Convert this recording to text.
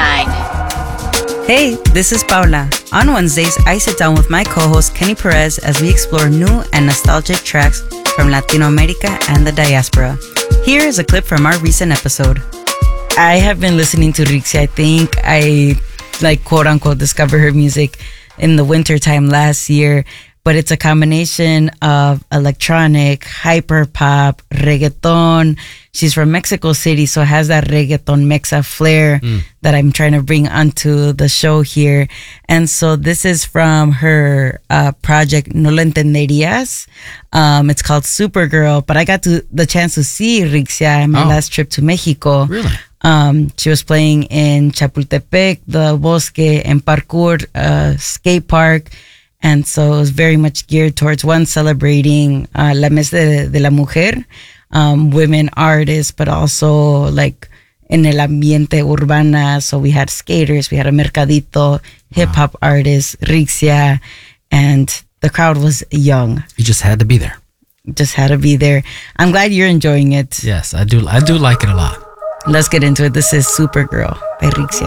Shine. Hey, this is Paula. On Wednesdays, I sit down with my co-host Kenny Perez as we explore new and nostalgic tracks from Latino America and the diaspora. Here is a clip from our recent episode. I have been listening to Rixia. I think I, quote unquote, discovered her music in the winter time last year, but it's a combination of electronic, hyper pop, reggaeton. She's from Mexico City, so has that reggaeton mexa flair that I'm trying to bring onto the show here. And so this is from her project No Lo Entenderías. It's called Supergirl, but I got the chance to see Rixia in my last trip to Mexico. Really? She was playing in Chapultepec, the Bosque, and Parkour skate park. And so it was very much geared towards one, celebrating La Mes de la Mujer, women artists, but also like en el ambiente urbana. So we had skaters, we had a mercadito, hip hop artists, Rixia, and the crowd was young. You just had to be there. Just had to be there. I'm glad you're enjoying it. Yes, I do like it a lot. Let's get into it. This is Supergirl by Rixia.